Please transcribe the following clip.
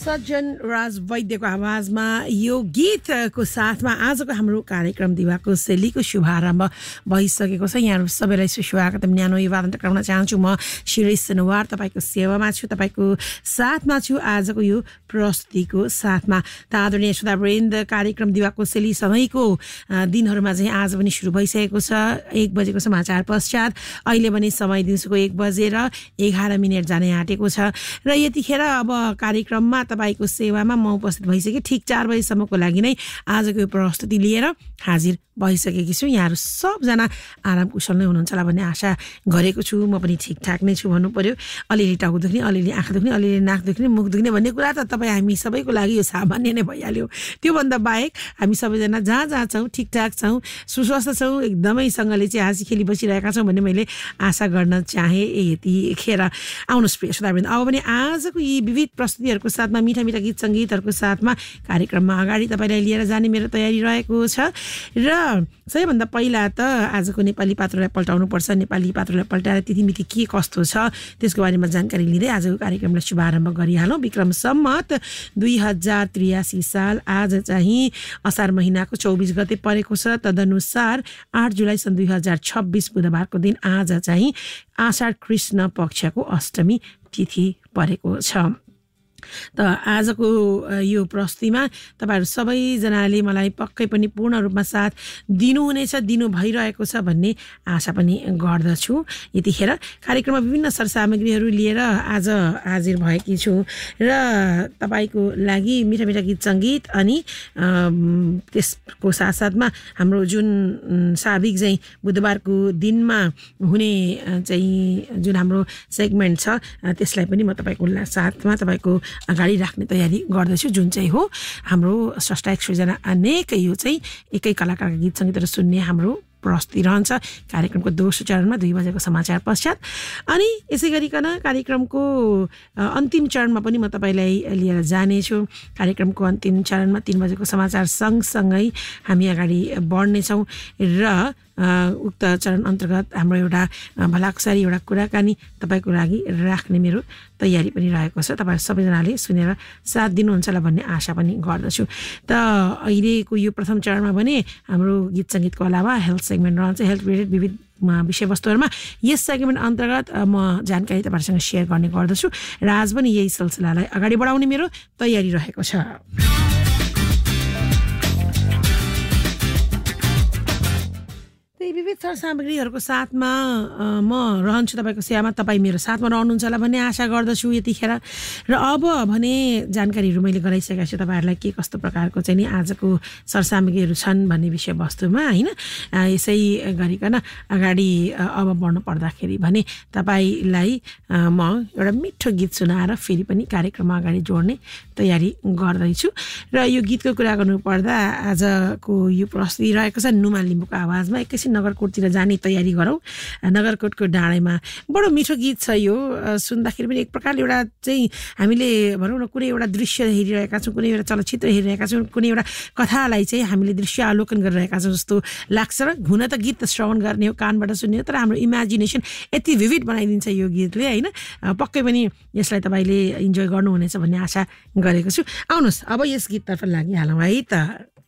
सज्जन राज वैद्यको आवाजमा यो गीतको साथमा आजको हाम्रो कार्यक्रम दिवाको शैलीको शुभारम्भ भइसकेको छ। यहाँहरू सबैलाई सुस्वागत न्यानो अभिवादन टक्राउन चाहन्छु। म शिरीष सुनवार तपाईँको सेवामा छु, तपाईँको साथमा छु आजको यो प्रस्तुतिको साथमा। त आदरणीय श्रोतावृन्द, कार्यक्रम दिवाको शैली सधैँको दिनहरूमा चाहिँ आज पनि सुरु भइसकेको छ। 1 बजेको समाचार पश्चात अहिले पनि समय दिउँसोको 1:11 जाने आँटेको छ र यतिखेर अब कार्यक्रममा तपाईँको सेवामा म उपस्थित भइसकेँ। ठिक 4 बजेसम्मको लागि नै आजको यो प्रस्तुति लिएर हाजिर भइसकेकी छु। यहाँहरू सबजना आराम कुशल नै हुनुहुन्छ होला भन्ने आशा गरेको छु। म पनि ठिकठाक नै छु भन्नु पर्यो। अलिअलि टाउको दुख्ने, अलिअलि आँखा दुख्ने, अलिअलि नाक दुख्ने, मुख दुख्ने भन्ने कुरा त तपाईँ हामी सबैको लागि यो सामान्य नै भइहाल्यो। त्योभन्दा बाहेक हामी सबैजना जहाँ जहाँ छौँ ठिकठाक छौँ, सुस्वस्थ छौँ, एकदमैसँगले चाहिँ हाँसी खेली बसिरहेका छौँ भन्ने मैले आशा गर्न चाहेँ। यतिखेर आउनुहोस् प्रिय श्रोतावृन्द, अब पनि आजको यी विविध प्रस्तुतिहरूको साथमा मिठा मिठा गीत सङ्गीतहरूको साथमा कार्यक्रममा अगाडि तपाईँलाई लिएर जाने मेरो तयारी रहेको छ। र सबैभन्दा पहिला त आजको नेपाली पात्रलाई पल्टाउनुपर्छ। नेपाली पात्रलाई पल्टाएर तिथिमिति के कस्तो छ त्यसको बारेमा जानकारी लिँदै आजको कार्यक्रमलाई शुभारम्भ गरिहालौँ। विक्रम सम्मत 2083 साल आज चाहिँ असार महिनाको 24 गते परेको छ। तदनुसार 8 जुलाई सन् 2026 बुधबारको दिन आज चाहिँ आषाढ कृष्ण पक्षको अष्टमी तिथि परेको छ। त आजको यो प्रस्तुतिमा तपाईँहरू सबैजनाले मलाई पक्कै पनि पूर्ण रूपमा साथ दिनुहुनेछ, दिनु भइरहेको छ भन्ने आशा पनि गर्दछु। यतिखेर कार्यक्रममा विभिन्न सरसामग्रीहरू लिएर आज हाजिर भएकी छु र तपाईँको लागि मिठा मिठा गीत सङ्गीत अनि त्यसको साथसाथमा हाम्रो जुन साविक चाहिँ बुधबारको दिनमा हुने चाहिँ जुन हाम्रो सेगमेन्ट छ त्यसलाई पनि म तपाईँको साथमा तपाईँको अगाडि राख्ने तयारी गर्दछु, जुन चाहिँ हो हाम्रो स्रष्टा एक सृजना अनेक यो चाहिँ एकै कलाकारका गीत सङ्गीतहरू सुन्ने हाम्रो प्रस्तुति रहन्छ कार्यक्रमको दोस्रो चरणमा 2 बजेको समाचार पश्चात। अनि यसै गरिकन कार्यक्रमको अन्तिम चरणमा पनि म तपाईँलाई लिएर जानेछु। कार्यक्रमको अन्तिम चरणमा 3 बजेको समाचार सँगसँगै हामी अगाडि बढ्नेछौँ र उक्त चरण अन्तर्गत हाम्रो एउटा भलाकुसारी एउटा कुराकानी तपाईँको लागि राख्ने मेरो तयारी पनि रहेको छ। तपाईँहरू सबैजनाले सुनेर साथ दिनुहुन्छ होला भन्ने आशा पनि गर्दछु। त अहिलेको यो प्रथम चरणमा भने हाम्रो गीत सङ्गीतको अलावा हेल्थ सेगमेन्ट रहन्छ। हेल्थ रिलेटेड विविध विषयवस्तुहरूमा यस सेगमेन्ट अन्तर्गत म जानकारी तपाईँहरूसँग सेयर गर्ने गर्दछु र आज पनि यही सिलसिलालाई अगाडि बढाउने मेरो तयारी रहेको छ। विविध सरसामग्रीहरूको साथमा म रहन्छु तपाईँको सेवामा। तपाईँ मेरो साथमा रहनुहुन्छ होला भन्ने आशा गर्दछु यतिखेर। र अब भने जानकारीहरू मैले गराइसकेको छु तपाईँहरूलाई के कस्तो प्रकारको चाहिँ नि आजको सरसामग्रीहरू छन् भन्ने विषयवस्तुमा, होइन। यसै गरिकन अगाडि अब बढ्नु पर्दाखेरि भने तपाईँलाई म एउटा मिठो गीत सुनाएर फेरि पनि कार्यक्रममा अगाडि जोड्ने तयारी गर्दैछु। र यो गीतको कुरा गर्नुपर्दा आजको यो प्रस्तुति रहेको छ नुमा लिम्बूको आवाजमा। एकैछिन नगरकोटतिर जाने तयारी गरौँ। नगरकोटको डाँडामा बडो मिठो गीत छ यो। सुन्दाखेरि पनि एक प्रकारले एउटा चाहिँ हामीले भनौँ न कुनै एउटा दृश्य हेरिरहेका छौँ, कुनै एउटा चलचित्र हेरिरहेका छौँ, कुनै एउटा कथालाई चाहिँ हामीले दृश्य अवलोकन गरिरहेका छौँ जस्तो लाग्छ। र हुन त गीत त श्रवण गर्ने हो, कानबाट सुन्ने हो, तर हाम्रो इमेजिनेसन यति विभिड बनाइदिन्छ यो गीतले, होइन। पक्कै पनि यसलाई तपाईँले इन्जोय गर्नुहुनेछ भन्ने आशा गरेको छु। आउनुहोस् अब यस गीततर्फ लागिहालौँ है त।